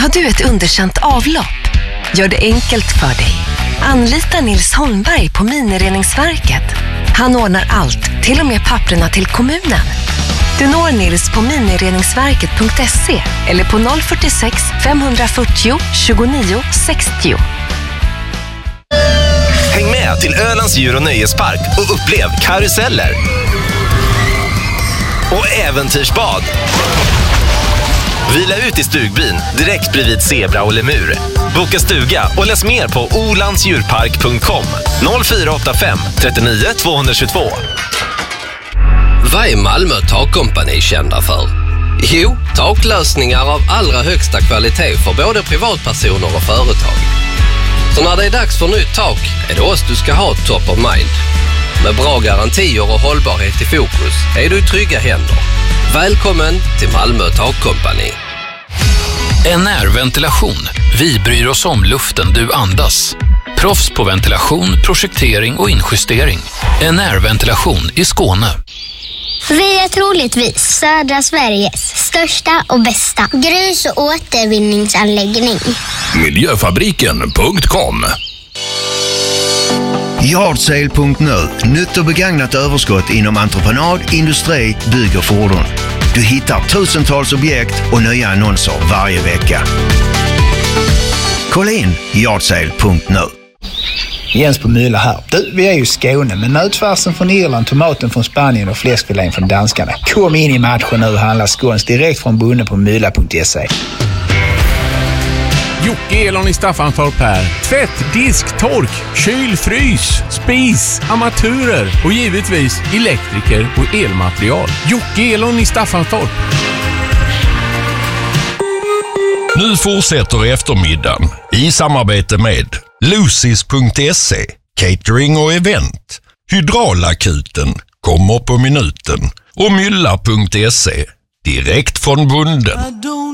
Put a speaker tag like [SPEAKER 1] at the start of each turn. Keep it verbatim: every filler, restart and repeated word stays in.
[SPEAKER 1] Har du ett underkänt avlopp? Gör det enkelt för dig. Anlita Nils Holmberg på Minireningsverket. Han ordnar allt, till och med papperna till kommunen. Du når Nils på minireningsverket punkt se eller på noll fyrtiosex fem fyrtio tjugonio sextio.
[SPEAKER 2] Häng med till Ölands djur- och nöjespark och upplev karuseller och äventyrsbad. Vila ut i stugbyn direkt bredvid zebra och lemur. Boka stuga och läs mer på olandsdjurpark punkt com noll fyra åtta fem trettionio tvåhundratjugotvå.
[SPEAKER 3] Vad är Malmö Takkompani kända för? Jo, taklösningar av allra högsta kvalitet för både privatpersoner och företag. Så när det är dags för nytt tak är det oss du ska ha top of mind. Med bra garantier och hållbarhet i fokus är du i trygga händer. Välkommen till Malmö Takkompani.
[SPEAKER 4] N R-ventilation. Vi bryr oss om luften du andas. Proffs på ventilation, projektering och injustering. N R-ventilation i Skåne.
[SPEAKER 5] Vi är troligtvis södra Sveriges största och bästa grus- och återvinningsanläggning.
[SPEAKER 6] Miljöfabriken punkt com.
[SPEAKER 7] Yardsale punkt nu. Nytt och begagnat överskott inom entreprenad, industri, bygg och fordon. Du hittar tusentals objekt och nya annonser varje vecka. Kolla in yardsale punkt nu.
[SPEAKER 8] Jens på Mylla här. Du, vi är ju i Skåne, men nötfärsen från Irland, tomaten från Spanien och fläskfilén från danskarna. Kom in i matchen nu och handla skåns direkt från bunden på mylla punkt se.
[SPEAKER 9] Jocke Elon i Staffanstorp här. Tvätt, disk, tork, kyl, frys, spis, armaturer och givetvis elektriker och elmaterial. Jocke Elon i Staffanstorp.
[SPEAKER 6] Nu fortsätter eftermiddagen i samarbete med Lucis punkt se, catering och event. Hydraulakuten kommer på minuten och mylla punkt se, direkt från bunden.